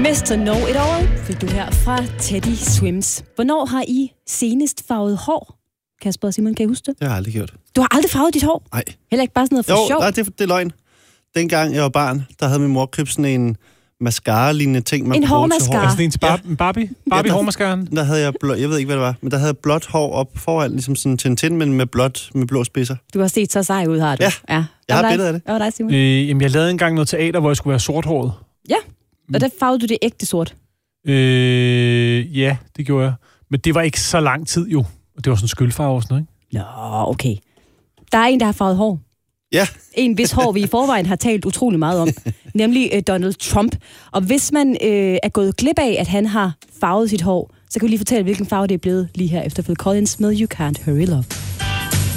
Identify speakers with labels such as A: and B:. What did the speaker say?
A: Mr. Know-It-All fik du her fra Teddy Swims. Hvornår har I senest farvet hår? Kasper og Simon, kan I huske det?
B: Det har jeg aldrig gjort.
A: Du har aldrig farvet dit hår?
B: Nej.
A: Heller ikke bare sådan noget for sjov?
B: Nej, det er løgn. Dengang jeg var barn, der havde min mor købt sådan en mascara-lignende ting, man
A: en
B: kunne bruge til hår.
C: Altså, det er en Barbie hårmascaraen?
B: Der havde jeg ved ikke, hvad det var, men der havde jeg blåt hår op foran, ligesom sådan Tintin, men med blå spidser.
A: Du har set så sej ud, har du?
B: Ja. Jeg har billeder af det.
A: Hvad var dig, Simon?
C: Jamen, jeg lavede engang noget teater, hvor jeg skulle være sorthåret.
A: Ja, og der farvede du det ægte sort.
C: Ja, det gjorde jeg. Men det var ikke så lang tid jo. Det var sådan skyldfarve og sådan noget, ikke?
A: Nå, okay. Der er en, der har farvet hår.
B: Ja.
A: En, hvis hår vi i forvejen har talt utrolig meget om. Nemlig Donald Trump. Og hvis man er gået glip af, at han har farvet sit hår, så kan vi lige fortælle, hvilken farve det er blevet lige her efter Phil Collins med You Can't Hurry Love.